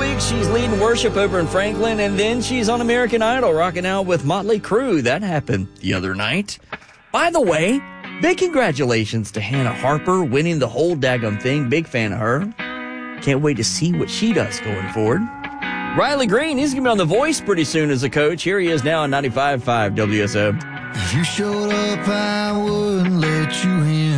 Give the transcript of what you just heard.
week, she's leading worship over in Franklin, and then she's on American Idol rocking out with Motley Crue. That happened the other night. By the way, big congratulations to Hannah Harper winning the whole daggum thing. Big fan of her. Can't wait to see what she does going forward. Riley Green, he's going to be on The Voice pretty soon as a coach. Here he is now on 95.5 WSO. If you showed up, I wouldn't let you in.